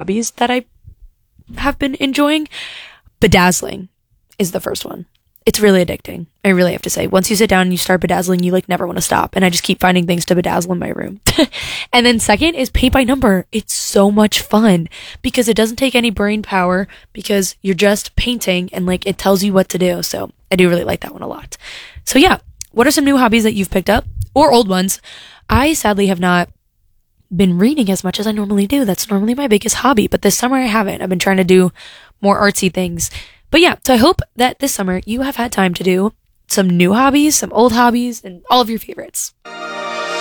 hobbies that I have been enjoying. Bedazzling is the first one. It's really addicting. I really have to say. Once you sit down and you start bedazzling, you like never want to stop. And I just keep finding things to bedazzle in my room. And then second is paint by number. It's so much fun because it doesn't take any brain power because you're just painting and like it tells you what to do. So I do really like that one a lot. So yeah, what are some new hobbies that you've picked up or old ones? I sadly have not been reading as much as I normally do. That's normally my biggest hobby, but this summer I haven't. I've been trying to do more artsy things. But yeah, so I hope that this summer you have had time to do some new hobbies, some old hobbies, and all of your favorites.